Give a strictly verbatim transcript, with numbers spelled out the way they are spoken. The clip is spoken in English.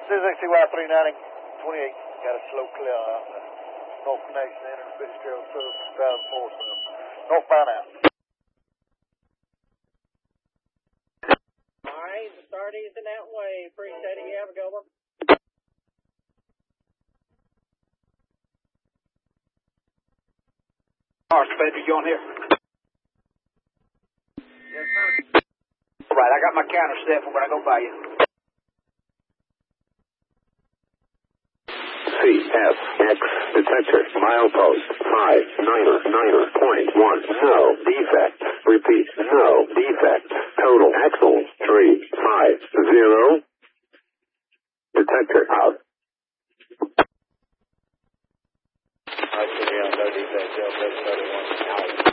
Susan X Y three ninety, twenty-eight, got a slow clear out there. North Connection, enter Fitzgerald Sub, two thousand four Sub. Northbound out. Alright, the Sardi's in that way. Appreciate it. You have a good one. Alright, Spencer, you on here? Yes, sir. Alright, I got my counter set for when I go by you. C F X detector milepost five niner niner point one. No defect. Repeat, no defect. Total axle three five zero. Detector out. I see, yeah, no defect, yeah, seven thirty-one. Out.